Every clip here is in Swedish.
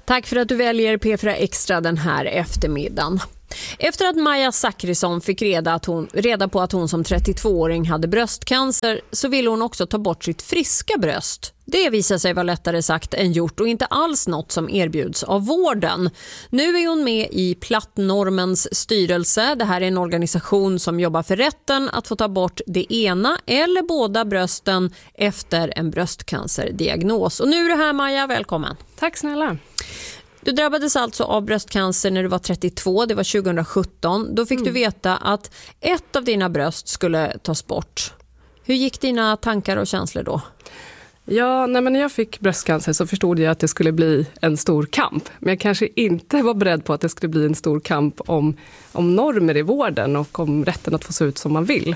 Tack för att du väljer P4 Extra den här eftermiddagen. Efter att Maja Zackrisson fick reda på att hon som 32-åring hade bröstcancer så ville hon också ta bort sitt friska bröst. Det visar sig vara lättare sagt än gjort och inte alls något som erbjuds av vården. Nu är hon med i Plattnormens styrelse. Det här är en organisation som jobbar för rätten att få ta bort det ena eller båda brösten efter en bröstcancerdiagnos. Och nu är du här, Maja, välkommen. Tack snälla. Du drabbades alltså av bröstcancer när du var 32, det var 2017. Då fick du veta att ett av dina bröst skulle tas bort. Hur gick dina tankar och känslor då? Ja, när jag fick bröstcancer så förstod jag att det skulle bli en stor kamp. Men jag kanske inte var beredd på att det skulle bli en stor kamp om normer i vården och om rätten att få se ut som man vill.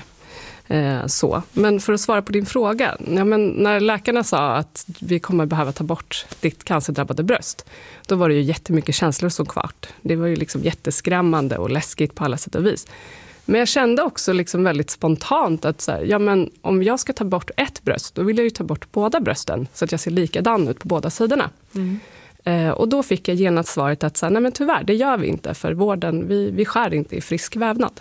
Så. Men för att svara på din fråga, när läkarna sa att vi kommer behöva ta bort ditt cancerdrabbade bröst, då var det ju jättemycket känslor som kvart. Det var ju liksom jätteskrämmande och läskigt på alla sätt och vis. Men jag kände också liksom väldigt spontant att om jag ska ta bort ett bröst, då vill jag ju ta bort båda brösten så att jag ser likadan ut på båda sidorna. Och då fick jag genast svaret att tyvärr, det gör vi inte för vården, vi skär inte i frisk vävnad.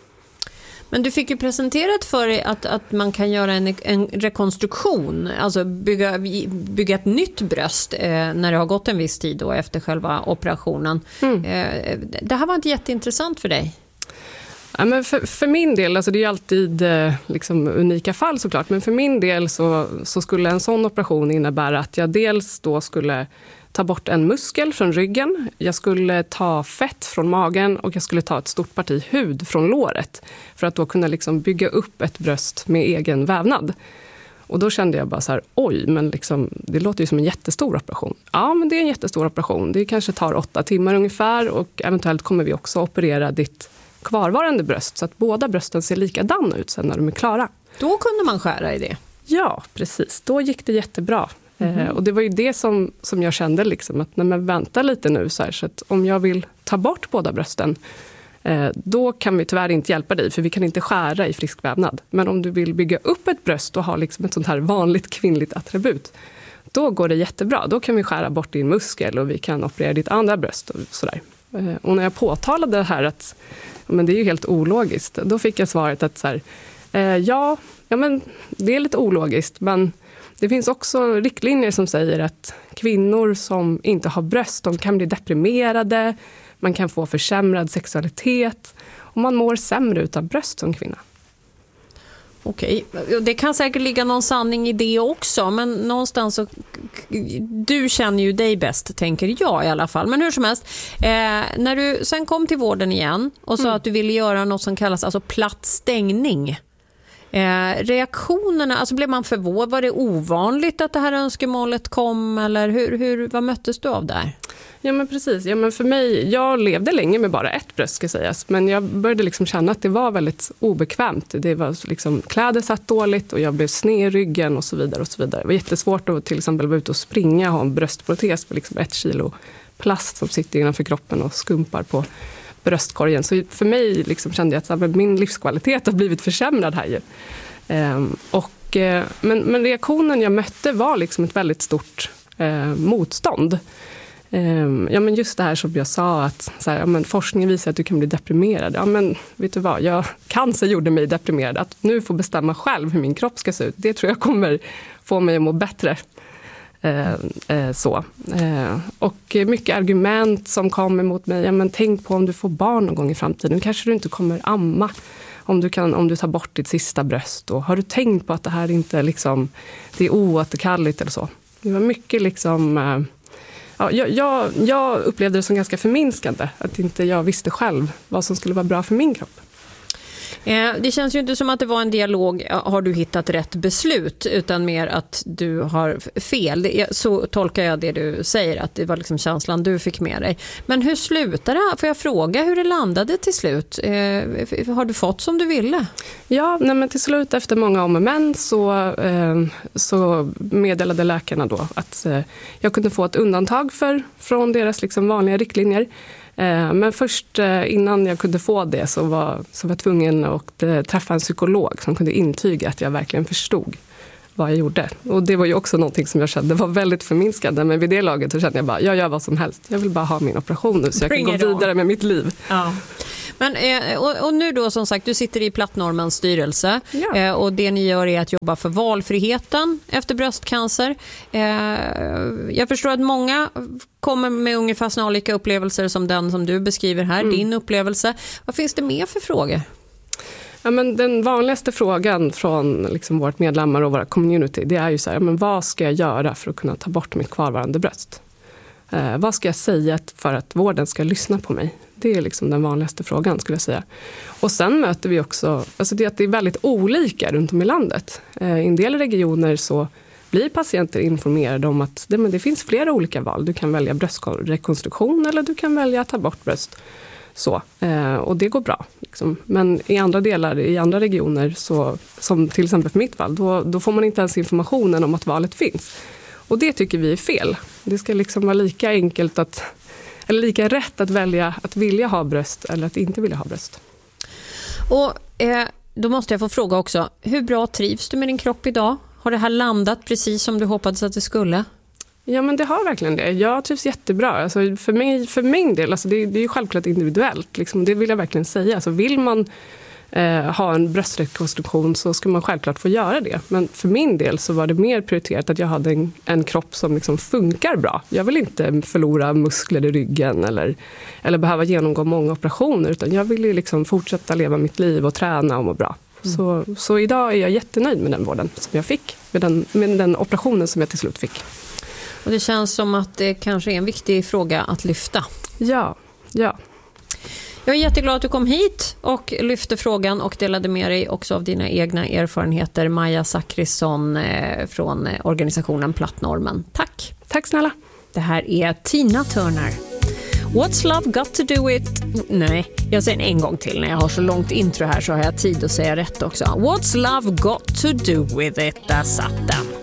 Men du fick ju presenterat för dig att man kan göra en rekonstruktion, alltså bygga ett nytt bröst när det har gått en viss tid då efter själva operationen. Det här var inte jätteintressant för dig? Ja, men för min del, alltså det är ju alltid unika fall såklart, men för min del så skulle en sån operation innebära att jag dels då skulle ta bort en muskel från ryggen, jag skulle ta fett från magen och jag skulle ta ett stort parti hud från låret för att då kunna bygga upp ett bröst med egen vävnad. Och då kände jag bara men det låter ju som en jättestor operation. Ja, men det är en jättestor operation. Det kanske tar 8 timmar ungefär och eventuellt kommer vi också operera ditt kvarvarande bröst så att båda brösten ser likadana ut sen när de är klara. Då kunde man skära i det? Ja, precis. Då gick det jättebra. Och det var ju det som jag kände att när man väntar lite nu så att om jag vill ta bort båda brösten då kan vi tyvärr inte hjälpa dig för vi kan inte skära i frisk vävnad. Men om du vill bygga upp ett bröst och ha ett sånt här vanligt kvinnligt attribut, då går det jättebra. Då kan vi skära bort din muskel och vi kan operera ditt andra bröst och sådär. Och när jag påtalade det här att men det är ju helt ologiskt, då fick jag svaret att men det är lite ologiskt, men det finns också riktlinjer som säger att kvinnor som inte har bröst, de kan bli deprimerade, man kan få försämrad sexualitet och man mår sämre utan bröst som kvinna. Okej, det kan säkert ligga någon sanning i det också, men någonstans så, du känner ju dig bäst, tänker jag i alla fall. Men hur som helst, när du sen kom till vården igen och sa att du ville göra något som kallas platt stängning. Reaktionerna, blev man förvånad? Var det ovanligt att det här önskemålet kom eller vad möttes du av där? Ja men precis, men för mig, jag levde länge med bara ett bröst ska sägas, men jag började känna att det var väldigt obekvämt. Det var kläder satt dåligt och jag blev sned i ryggen och så vidare och så vidare. Det var jättesvårt att till exempel vara ute och springa och ha en bröstprotes på 1 kilo plast som sitter innanför kroppen och skumpar på bröstkorgen. Så för mig kände jag att min livskvalitet har blivit försämrad här ju. Men reaktionen jag mötte var ett väldigt stort motstånd. Men just det här som jag sa att forskningen visar att du kan bli deprimerad. Ja men vet du vad, cancer gjorde mig deprimerad. Att nu få bestämma själv hur min kropp ska se ut, det tror jag kommer få mig att må bättre. Och mycket argument som kom emot mig. Ja, men tänk på om du får barn någon gång i framtiden, kanske du inte kommer amma om du tar bort ditt sista bröst. Och har du tänkt på att det här inte det är oåterkalleligt eller så. Det var mycket jag upplevde det som ganska förminskande att inte jag visste själv vad som skulle vara bra för min kropp. Det känns ju inte som att det var en dialog, har du hittat rätt beslut, utan mer att du har fel. Så tolkar jag det du säger, att det var känslan du fick med dig. Men hur slutade det? Får jag fråga hur det landade till slut? Har du fått som du ville? Ja, men till slut efter många om och men så meddelade läkarna då att jag kunde få ett undantag från deras vanliga riktlinjer. Men först innan jag kunde få det så var jag tvungen att träffa en psykolog som kunde intyga att jag verkligen förstod vad jag gjorde. Och det var ju också någonting som jag kände var väldigt förminskande. Men vid det laget så kände jag bara, jag gör vad som helst. Jag vill bara ha min operation nu så jag kan gå vidare med mitt liv. Ja. Men, och nu då som sagt, du sitter i Plattnormens styrelse och det ni gör är att jobba för valfriheten efter bröstcancer. Jag förstår att många kommer med ungefär snarlika upplevelser som den som du beskriver här, din upplevelse. Vad finns det mer för frågor? Ja, men den vanligaste frågan från liksom vårt medlemmar och våra community, det är ju så här, men vad ska jag göra för att kunna ta bort mitt kvarvarande bröst? Vad ska jag säga för att vården ska lyssna på mig? Det är liksom den vanligaste frågan skulle jag säga. Och sen möter vi också, alltså det är väldigt olika runt om i landet. I en del regioner så blir patienter informerade om att det finns flera olika val. Du kan välja bröstrekonstruktion eller du kan välja att ta bort bröst. Så, och det går bra. Liksom. Men i andra delar, i andra regioner, så, som till exempel för mitt fall, då får man inte ens informationen om att valet finns. Och det tycker vi är fel. Det ska liksom vara lika enkelt eller lika rätt att välja att vilja ha bröst eller att inte vilja ha bröst. Och då måste jag få fråga också, hur bra trivs du med din kropp idag? Har det här landat precis som du hoppades att det skulle? Ja, men det har verkligen det. Jag trivs jättebra. Alltså för min del, alltså det är ju självklart individuellt. Liksom, det vill jag verkligen säga. Alltså vill man ha en bröstrekonstruktion så ska man självklart få göra det. Men för min del så var det mer prioriterat att jag hade en kropp som liksom funkar bra. Jag vill inte förlora muskler i ryggen eller behöva genomgå många operationer, utan jag vill ju liksom fortsätta leva mitt liv och träna och må bra. Så idag är jag jättenöjd med den vården som jag fick, med den operationen som jag till slut fick. Och det känns som att det kanske är en viktig fråga att lyfta. Ja. Jag är jätteglad att du kom hit och lyfte frågan och delade med dig också av dina egna erfarenheter. Maja Zachrisson från organisationen Plattnormen. Tack. Tack snälla. Det här är Tina Turner. What's love got to do with... Nej, jag säger en gång till. När jag har så långt intro här så har jag tid att säga rätt också. What's love got to do with it? Där satt den.